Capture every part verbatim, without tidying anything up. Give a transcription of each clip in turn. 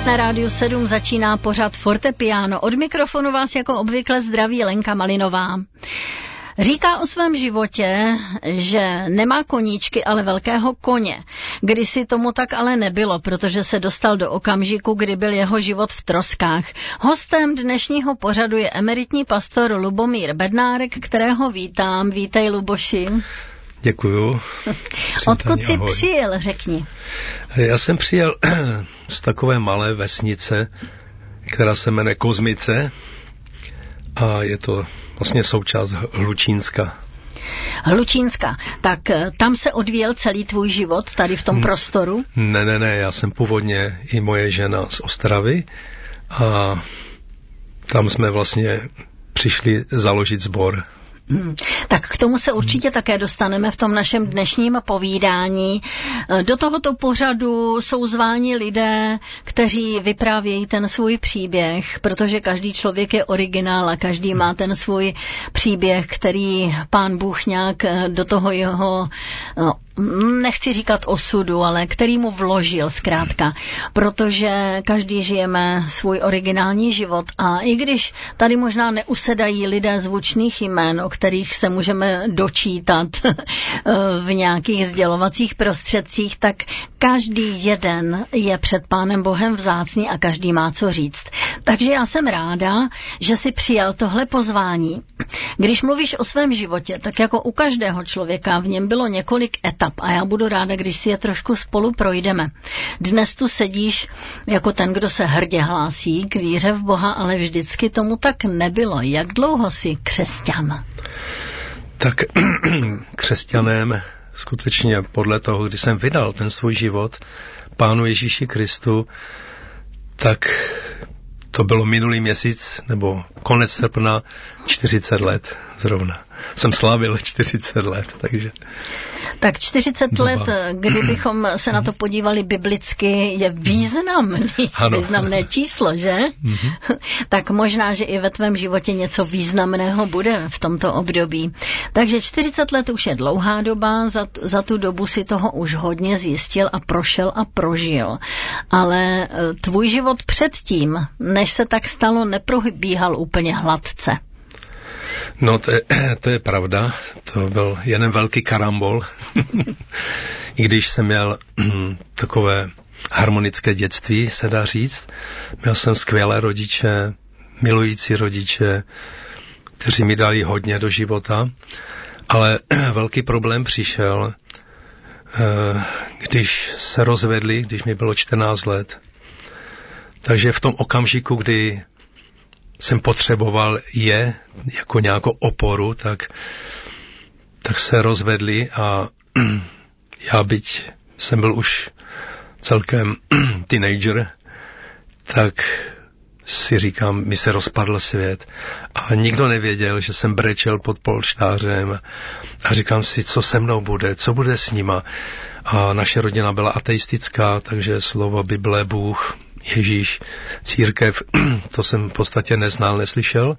Na Rádiu sedm začíná pořad Fortepiano. Od mikrofonu vás jako obvykle zdraví Lenka Malinová. Říká o svém životě, že nemá koníčky, ale velkého koně. Kdysi tomu tak ale nebylo, protože se dostal do okamžiku, kdy byl jeho život v troskách. Hostem dnešního pořadu je emeritní pastor Lubomír Bednárek, kterého vítám. Vítej, Luboši. Děkuju. Odkud jsi přijel, řekni. Já jsem přijel z takové malé vesnice, která se jmenuje Kozmice a je to vlastně součást Hlučínska. Hlučínska. Tak tam se odvíjel celý tvůj život, tady v tom prostoru? Ne, ne, ne, já jsem původně i moje žena z Ostravy a tam jsme vlastně přišli založit sbor. Hmm. Tak k tomu se určitě také dostaneme v tom našem dnešním povídání. Do tohoto pořadu jsou zváni lidé, kteří vyprávějí ten svůj příběh, protože každý člověk je originál a každý má ten svůj příběh, který Pán Bůh nějak do toho jeho, no, nechci říkat osudu, ale který mu vložil zkrátka, protože každý žijeme svůj originální život a i když tady možná neusedají lidé zvučných jmén, o kterých se můžeme dočítat v nějakých sdělovacích prostředcích, tak každý jeden je před Pánem Bohem vzácný a každý má co říct. Takže já jsem ráda, že jsi přijal tohle pozvání. Když mluvíš o svém životě, tak jako u každého člověka v něm bylo několik etap a já budu ráda, když si je trošku spolu projdeme. Dnes tu sedíš jako ten, kdo se hrdě hlásí k víře v Boha, ale vždycky tomu tak nebylo. Jak dlouho jsi křesťan? Tak křesťanem skutečně podle toho, kdy jsem vydal ten svůj život Pánu Ježíši Kristu, tak to bylo minulý měsíc, nebo konec srpna, čtyřicet let zrovna. Jsem slavil čtyřicet let, takže... Tak čtyřicet let, kdybychom se na to podívali biblicky, je významný, ano. významné číslo, že? Mm-hmm. Tak možná, že i ve tvém životě něco významného bude v tomto období. Takže čtyřicet let už je dlouhá doba, za, za tu dobu si toho už hodně zjistil a prošel a prožil. Ale tvůj život předtím, než se tak stalo, neprobíhal úplně hladce. No, to je, to je pravda. To byl jeden velký karambol. I když jsem měl takové harmonické dětství, se dá říct. Měl jsem skvělé rodiče, milující rodiče, kteří mi dali hodně do života. Ale velký problém přišel, když se rozvedli, když mi bylo čtrnáct let. Takže v tom okamžiku, kdy jsem potřeboval je jako nějakou oporu, tak, tak se rozvedli a já byť jsem byl už celkem teenager, tak si říkám, mi se rozpadl svět a nikdo nevěděl, že jsem brečel pod polštářem a říkám si, co se mnou bude, co bude s nima. A naše rodina byla ateistická, takže slovo Bible, Bůh, Ježíš, církev, to jsem v podstatě neznal, neslyšel.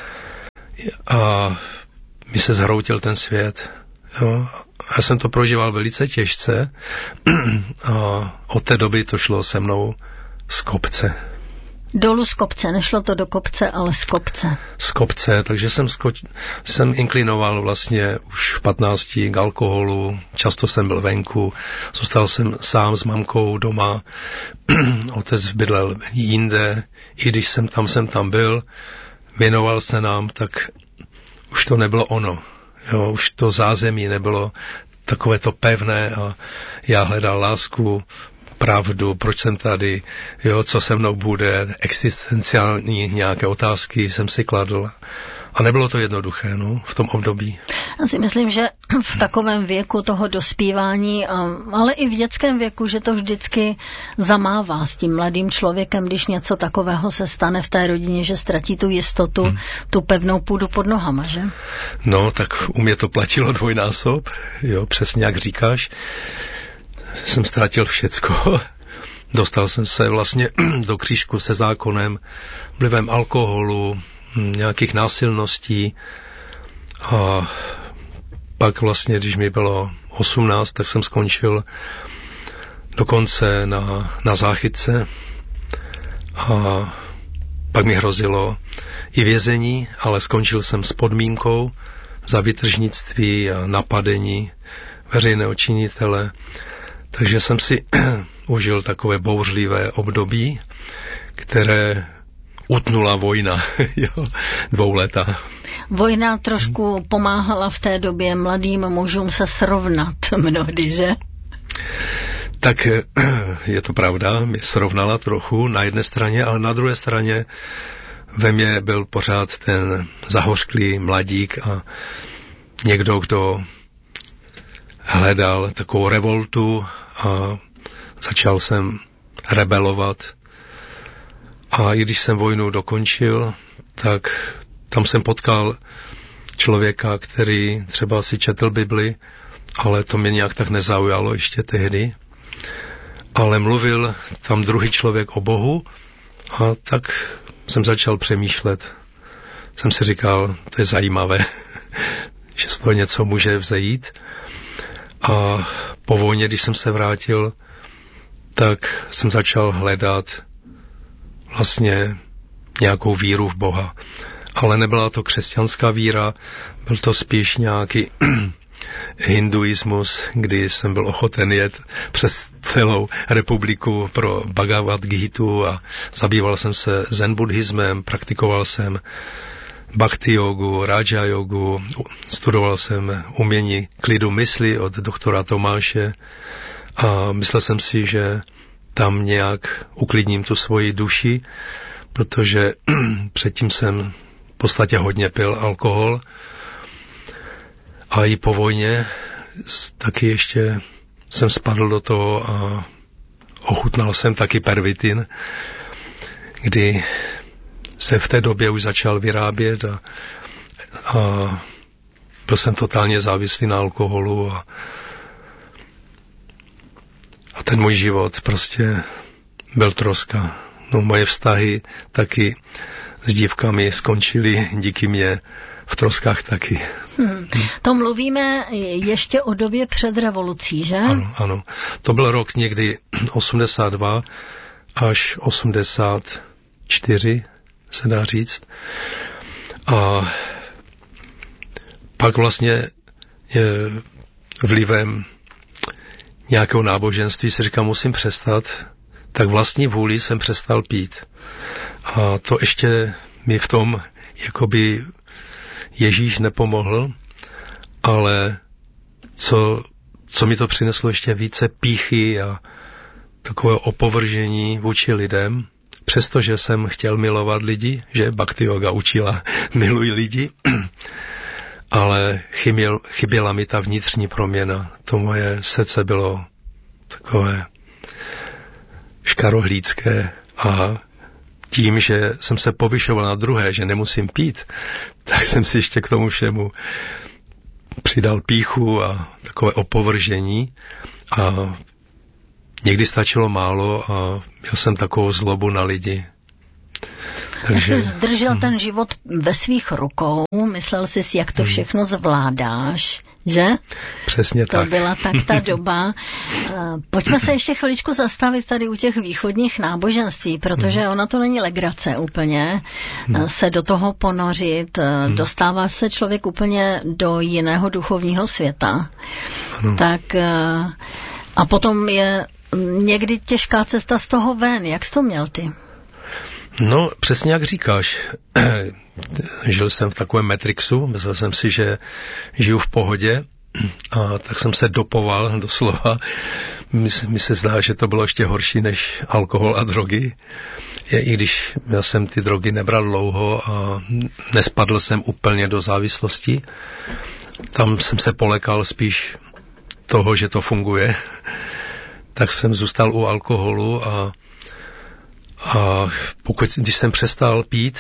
A mi se zhroutil ten svět. Jo. Já jsem to prožíval velice těžce a od té doby to šlo se mnou z kopce. Dolů z kopce, nešlo to do kopce, ale z kopce. Z kopce, takže jsem, skoč, jsem inklinoval vlastně už v patnácti k alkoholu, často jsem byl venku, zůstal jsem sám s mamkou doma, otec bydlel jinde, i když jsem tam, jsem tam byl, věnoval se nám, tak už to nebylo ono, jo, už to zázemí nebylo takové to pevné a já hledal lásku, pravdu, proč jsem tady, jo, co se mnou bude, existenciální nějaké otázky jsem si kladl. A nebylo to jednoduché, no, v tom období. Já si myslím, že v takovém věku toho dospívání, ale i v dětském věku, že to vždycky zamává s tím mladým člověkem, když něco takového se stane v té rodině, že ztratí tu jistotu, hmm. tu pevnou půdu pod nohama, že? No, tak u mě to platilo dvojnásob, jo, přesně jak říkáš. Jsem ztratil všecko. Dostal jsem se vlastně do křížku se zákonem, vlivem alkoholu, nějakých násilností a pak vlastně, když mi bylo osmnáct, tak jsem skončil dokonce na, na záchytce A pak mi hrozilo i vězení, ale skončil jsem s podmínkou za vytržnictví a napadení veřejného činitele. Takže jsem si užil takové bouřlivé období, které utnula vojna, jo, dvouleta. Vojna trošku pomáhala v té době mladým mužům se srovnat mnohdy, že? Tak je to pravda, mě srovnala trochu na jedné straně, ale na druhé straně ve mně byl pořád ten zahořklý mladík a někdo, kdo hledal takovou revoltu a začal jsem rebelovat. A i když jsem vojnu dokončil, tak tam jsem potkal člověka, který třeba si četl Bibli, ale to mě nějak tak nezaujalo ještě tehdy. Ale mluvil tam druhý člověk o Bohu a tak jsem začal přemýšlet. Jsem si říkal, to je zajímavé, že z toho něco může vzejít. A po vojně, když jsem se vrátil, tak jsem začal hledat vlastně nějakou víru v Boha. Ale nebyla to křesťanská víra, byl to spíš nějaký hinduismus, kdy jsem byl ochoten jet přes celou republiku pro Bhagavad Gítu a zabýval jsem se zen buddhismem, praktikoval jsem bhakti jogu, raja jogu, studoval jsem umění klidu mysli od doktora Tomáše a myslel jsem si, že tam nějak uklidním tu svoji duši, protože předtím jsem v podstatě hodně pil alkohol a i po vojně taky ještě jsem spadl do toho a ochutnal jsem taky pervitin, kdy se v té době už začal vyrábět a, a byl jsem totálně závislý na alkoholu a, a ten můj život prostě byl troska. No, moje vztahy taky s dívkami skončily díky mě v troskách taky. Hmm. To mluvíme ještě o době před revolucí, že? Ano, ano. To byl rok někdy osmdesát dva až osmdesát čtyři, se dá říct. A pak vlastně je vlivem nějakého náboženství si říkám, musím přestat, tak vlastní vůli jsem přestal pít. A to ještě mi v tom jakoby Ježíš nepomohl, ale co, co mi to přineslo ještě více pýchy a takové opovržení vůči lidem, přestože jsem chtěl milovat lidi, že bhakti yoga učila miluj lidi, ale chyběl, chyběla mi ta vnitřní proměna. To moje srdce bylo takové škarohlídské a tím, že jsem se povyšoval na druhé, že nemusím pít, tak jsem si ještě k tomu všemu přidal pýchu a takové opovržení a někdy stačilo málo a měl jsem takovou zlobu na lidi. Takže jsi zdržel ten život ve svých rukou, myslel jsi si, jak to všechno zvládáš, že? Přesně to tak. To byla tak ta doba. Pojďme se ještě chviličku zastavit tady u těch východních náboženství, protože ona to není legrace úplně, se do toho ponořit, dostává se člověk úplně do jiného duchovního světa. Ano. Tak a potom je někdy těžká cesta z toho ven. Jak jsi to měl ty? No, přesně jak říkáš. Žil jsem v takovém Matrixu, myslel jsem si, že žiju v pohodě a tak jsem se dopoval doslova. Mi se zdá, že to bylo ještě horší než alkohol a drogy. I když já jsem ty drogy nebral dlouho a nespadl jsem úplně do závislosti. Tam jsem se polekal spíš toho, že to funguje. Tak jsem zůstal u alkoholu a A pokud, když jsem přestal pít,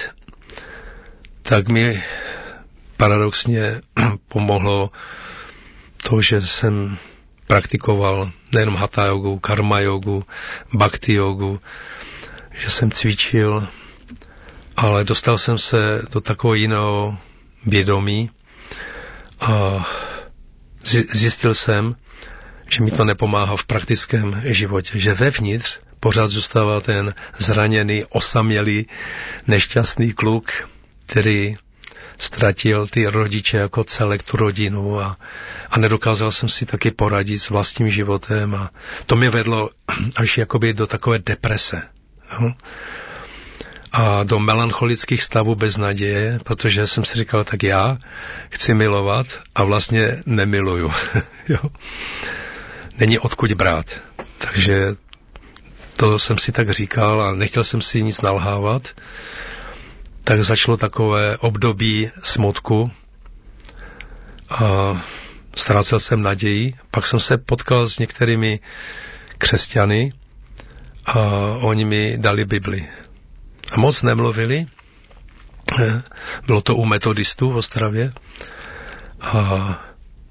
tak mi paradoxně pomohlo to, že jsem praktikoval nejenom hatha jogu, karma jogu, bhakti jogu, že jsem cvičil, ale dostal jsem se do takového jiného vědomí a zjistil jsem, že mi to nepomáhá v praktickém životě, že vevnitř pořád zůstává ten zraněný, osamělý, nešťastný kluk, který ztratil ty rodiče jako celek, tu rodinu a, a nedokázal jsem si taky poradit s vlastním životem a to mě vedlo až jakoby do takové deprese. Jo? A do melancholických stavů bez naděje, protože jsem si říkal, tak já chci milovat a vlastně nemiluju. Jo? Není odkud brát. Takže to jsem si tak říkal a nechtěl jsem si nic nalhávat. Tak začalo takové období smutku a ztrácel jsem naději. Pak jsem se potkal s některými křesťany a oni mi dali Bibli. A moc nemluvili. Bylo to u metodistů v Ostravě. A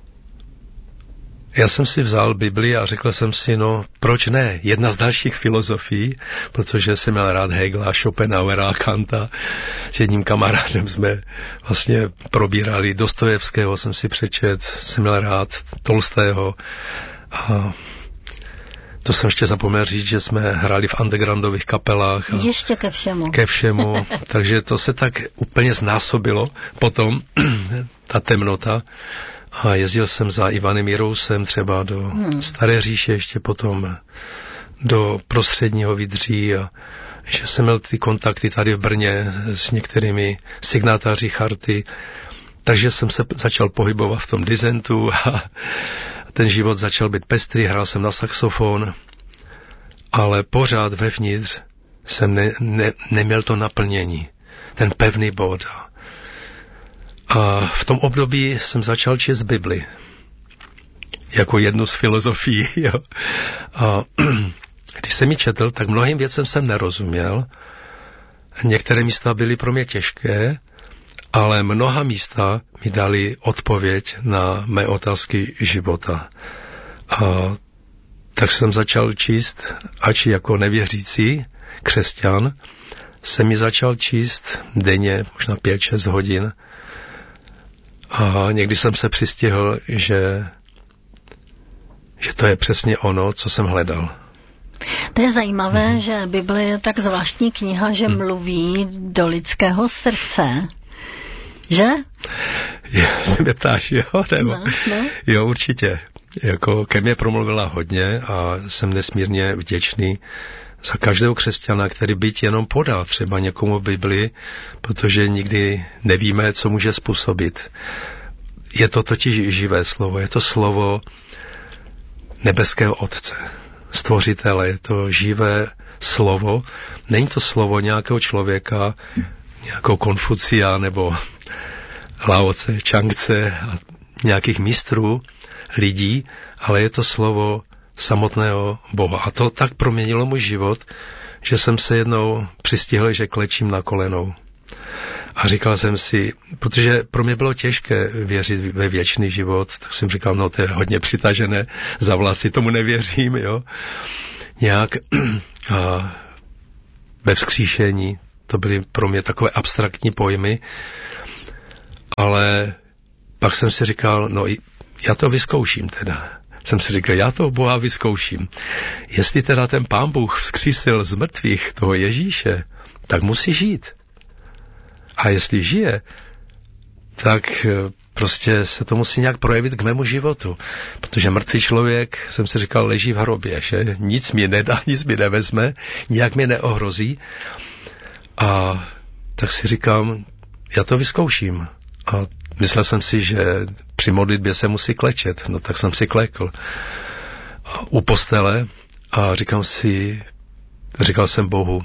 já jsem si vzal Bibli a řekl jsem si, no proč ne? Jedna z dalších filozofií, protože jsem měl rád Hegela, Schopenhauera a Kanta. S jedním kamarádem jsme vlastně probírali Dostojevského, jsem si přečet, jsem měl rád Tolstého. A to jsem ještě zapomněl říct, že jsme hráli v undergroundových kapelách. A ještě ke všemu. Ke všemu, takže to se tak úplně znásobilo potom, ta temnota. A jezdil jsem za Ivanem Jirousem třeba do hmm. Staré říše, ještě potom do Prostředního Vydří a že jsem měl ty kontakty tady v Brně s některými signatáři charty, takže jsem se začal pohybovat v tom dizentu a ten život začal být pestrý, hrál jsem na saxofon, ale pořád vevnitř jsem ne, ne, neměl to naplnění, ten pevný bod. A v tom období jsem začal číst Bibli. Jako jednu z filozofií. Jo. A když jsem ji četl, tak mnohým věcem jsem nerozuměl. Některé místa byly pro mě těžké, ale mnoha místa mi dali odpověď na mé otázky života. A tak jsem začal číst, ač jako nevěřící křesťan, jsem mi začal číst denně, možná pět šest hodin. A někdy jsem se přistihl, že, že to je přesně ono, co jsem hledal. To je zajímavé, hmm. že Bible je tak zvláštní kniha, že hmm. mluví do lidského srdce. Že? Já se mě ptáš, jo? Nebo? No, no. Jo, určitě. Jako ke mně promluvila hodně a jsem nesmírně vděčný za každého křesťana, který byť jenom podá třeba někomu Bibli, protože nikdy nevíme, co může způsobit. Je to totiž živé slovo, je to slovo nebeského Otce, Stvořitele, je to živé slovo, není to slovo nějakého člověka, nějakého Konfucia nebo Lao Tse, Čang Tse a nějakých mistrů, lidí, ale je to slovo samotného Boha. A to tak proměnilo můj život, že jsem se jednou přistihl, že klečím na kolenou. A říkal jsem si, protože pro mě bylo těžké věřit ve věčný život, tak jsem říkal, no to je hodně přitažené za vlasy, tomu nevěřím, jo. Nějak a ve vzkříšení, to byly pro mě takové abstraktní pojmy, ale pak jsem si říkal, no já to vyzkouším teda. Jsem si říkal, já to Boha vyzkouším. Jestli teda ten Pán Bůh vzkřísil z mrtvých toho Ježíše, tak musí žít. A jestli žije, tak prostě se to musí nějak projevit k mému životu. Protože mrtvý člověk, jsem si říkal, leží v hrobě, že nic mi nedá, nic mi nevezme, nijak mě neohrozí. A tak si říkám, já to vyzkouším. A myslel jsem si, že při modlitbě se musí klečet, no tak jsem si klekl u postele a říkám si, říkal jsem Bohu,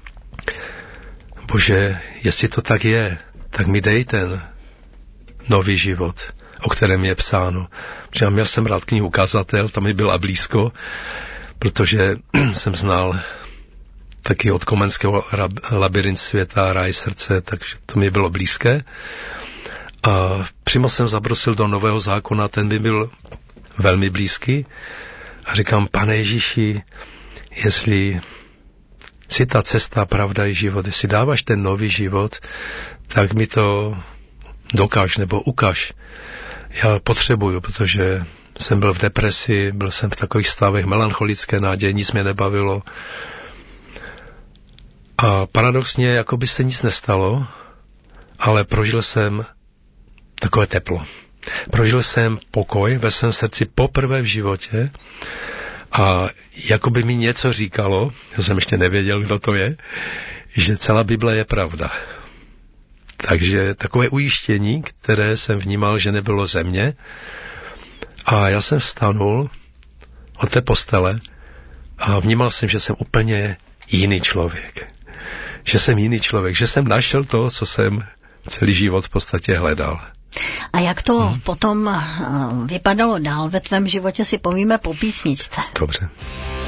Bože, jestli to tak je, tak mi dej ten nový život, o kterém je psáno. Protože já měl jsem rád knihu Kazatel, tam mi byla blízko, protože jsem znal taky od Komenského Labyrint světa, Ráj srdce, takže to mi bylo blízké. A přímo jsem zabrosil do Nového zákona, ten by byl velmi blízký. A říkám, Pane Ježíši, jestli si ta cesta, pravda i život, jestli dáváš ten nový život, tak mi to dokáž nebo ukaž. Já potřebuju, protože jsem byl v depresi, byl jsem v takových stavech melancholické náděje, nic mě nebavilo. A paradoxně, jako by se nic nestalo, ale prožil jsem takové teplo. Prožil jsem pokoj ve svém srdci poprvé v životě a jako by mi něco říkalo, já jsem ještě nevěděl, kdo to je, že celá Bible je pravda. Takže takové ujištění, které jsem vnímal, že nebylo ze mě. A já jsem vstanul od té postele a vnímal jsem, že jsem úplně jiný člověk. Že jsem jiný člověk, že jsem našel to, co jsem celý život v podstatě hledal. A jak to hmm. potom vypadalo dál ve tvém životě, si povíme po písničce. Dobře.